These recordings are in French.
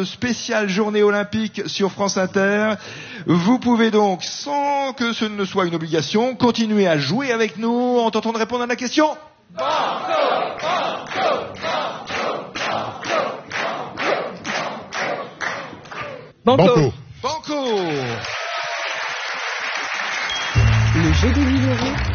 ce spécial journée olympique sur France Inter. Vous pouvez donc, sans que ce ne soit une obligation, continuer à jouer avec nous en tentant de répondre à la question. Banco. Banco. Le jeu des 1000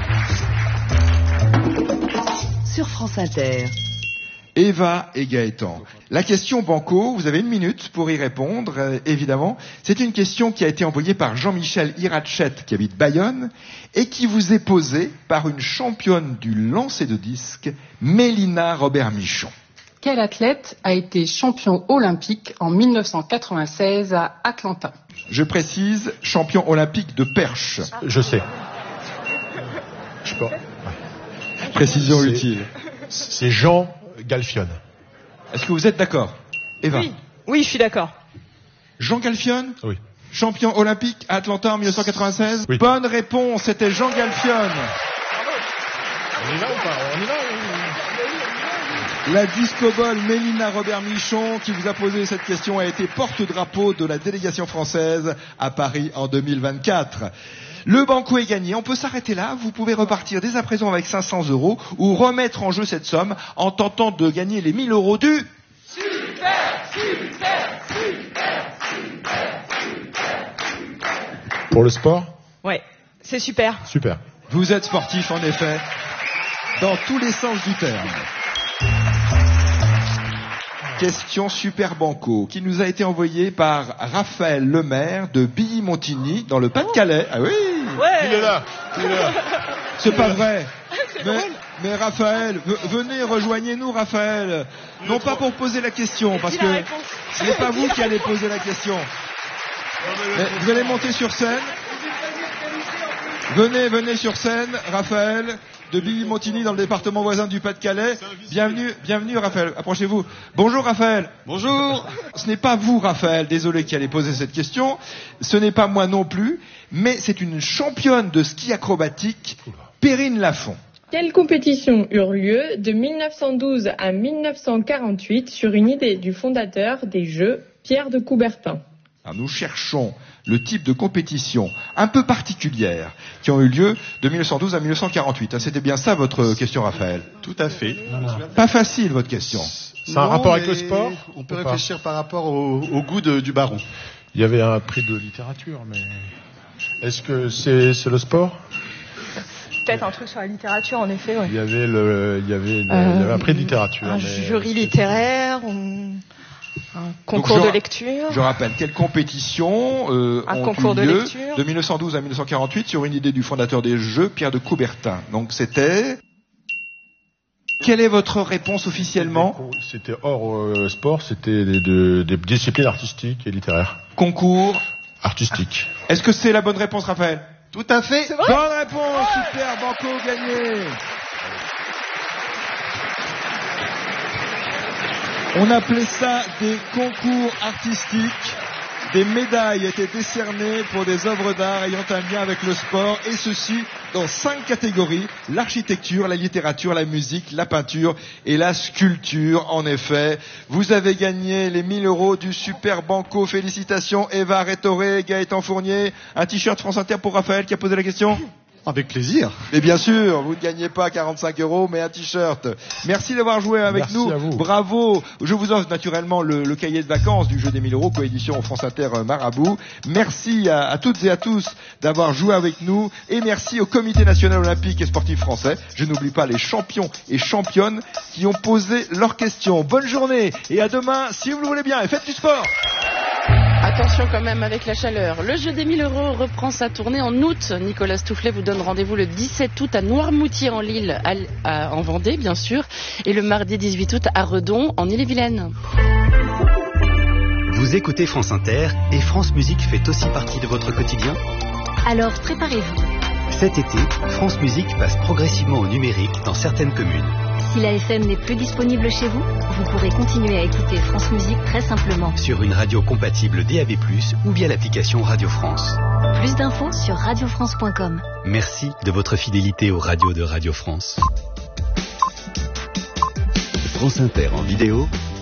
euros sur France Inter. Eva et Gaëtan. La question Banco, vous avez 1 minute pour y répondre, évidemment. C'est une question qui a été envoyée par Jean-Michel Irachet, qui habite Bayonne, et qui vous est posée par une championne du lancer de disque, Mélina Robert-Michon. Quel athlète a été champion olympique en 1996 à Atlanta? Je précise, champion olympique de perche. Je sais. Je sais pas. Précision utile. C'est Jean Galfionne. Est-ce que vous êtes d'accord, Eva? Oui, je suis d'accord. Jean Galfionne? Oui. Champion olympique à Atlanta en 1996? Oui. Bonne réponse, c'était Jean Galfionne. On y va ou pas? On y va. La discobole Mélina Robert-Michon qui vous a posé cette question a été porte-drapeau de la délégation française à Paris en 2024. Le Banco est gagné, on peut s'arrêter là, vous pouvez repartir dès à présent avec 500 € ou remettre en jeu cette somme en tentant de gagner les 1000 € du... Pour le sport? Ouais, c'est super. Super. Vous êtes sportif en effet, dans tous les sens du terme. Question Super Banco, qui nous a été envoyée par Raphaël Lemaire de Billy-Montigny, dans le Pas-de-Calais. Ah oui! Ouais. Il est là. C'est pas vrai. Mais Raphaël, venez, rejoignez-nous Raphaël. Non pas pour poser la question, parce que ce n'est pas vous qui allez poser la question. Mais vous allez monter sur scène. Venez sur scène, Raphaël, de Billy-Montigny dans le département voisin du Pas-de-Calais. Bienvenue Raphaël, approchez-vous. Bonjour Raphaël. Bonjour. Ce n'est pas vous Raphaël, désolé, qui allez poser cette question. Ce n'est pas moi non plus, mais c'est une championne de ski acrobatique, Perrine Lafont. Quelles compétitions eurent lieu de 1912 à 1948 sur une idée du fondateur des Jeux, Pierre de Coubertin? Alors nous cherchons le type de compétition un peu particulière qui ont eu lieu de 1912 à 1948. C'était bien ça votre question, Raphaël? Tout à fait. Pas facile votre question. C'est un rapport avec le sport? On peut réfléchir par rapport au goût du baron. Il y avait un prix de littérature, mais est-ce que c'est le sport? Peut-être un truc sur la littérature, en effet. Ouais. Il y avait un prix de littérature. Un jury littéraire, un concours de lecture. Je rappelle, quelle compétition un ont concours eu de lieu lecture de 1912 à 1948 sur une idée du fondateur des Jeux, Pierre de Coubertin. Donc c'était... Quelle est votre réponse officiellement? C'était hors sport, c'était des disciplines artistiques et littéraires. Concours artistique. Est-ce que c'est la bonne réponse, Raphaël? Tout à fait. Bonne réponse, super, Banco gagné. On appelait ça des concours artistiques. Des médailles étaient décernées pour des œuvres d'art ayant un lien avec le sport, et ceci dans 5 catégories: l'architecture, la littérature, la musique, la peinture et la sculpture. En effet, vous avez gagné les 1000 € du Super Banco. Félicitations Eva Rétoré, Gaëtan Fournier. Un t-shirt France Inter pour Raphaël qui a posé la question. Avec plaisir. Et bien sûr, vous ne gagnez pas 45 €, mais un t-shirt. Merci d'avoir joué avec nous. À vous. Bravo. Je vous offre naturellement le cahier de vacances du jeu des 1000 €, coédition France Inter Marabout. Merci à toutes et à tous d'avoir joué avec nous. Et merci au Comité national olympique et sportif français. Je n'oublie pas les champions et championnes qui ont posé leurs questions. Bonne journée et à demain si vous le voulez bien. Et faites du sport. Attention quand même avec la chaleur. Le jeu des 1000 € reprend sa tournée en août. Nicolas Stoufflet vous donne rendez-vous le 17 août à Noirmoutier en Lille, en Vendée bien sûr, et le mardi 18 août à Redon en Ille-et-Vilaine. Vous écoutez France Inter et France Musique fait aussi partie de votre quotidien? Alors préparez-vous. Cet été, France Musique passe progressivement au numérique dans certaines communes. Si la FM n'est plus disponible chez vous, vous pourrez continuer à écouter France Musique très simplement. Sur une radio compatible DAB+, ou via l'application Radio France. Plus d'infos sur radiofrance.com. Merci de votre fidélité aux radios de Radio France. France Inter en vidéo,